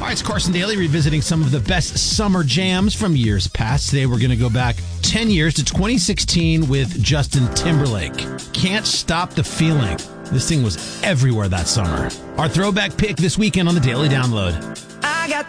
right, it's Carson Daly revisiting some of the best summer jams from years past. Today we're going to go back 10 years to 2016 with Justin Timberlake. Can't Stop the Feeling. This thing was everywhere that summer. Our throwback pick this weekend on the Daily Download.